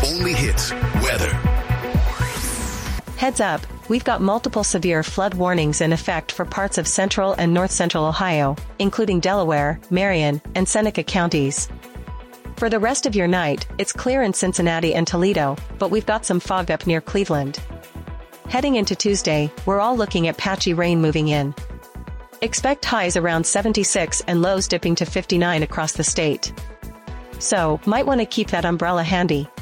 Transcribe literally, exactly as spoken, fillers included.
only hits weather. Heads up, we've got multiple severe flood warnings in effect for parts of central and north-central Ohio, including Delaware, Marion, and Seneca counties. For the rest of your night, it's clear in Cincinnati and Toledo, but we've got some fog up near Cleveland. Heading into Tuesday, we're all looking at patchy rain moving in. Expect highs around seventy-six and lows dipping to fifty-nine across the state. So, might want to keep that umbrella handy.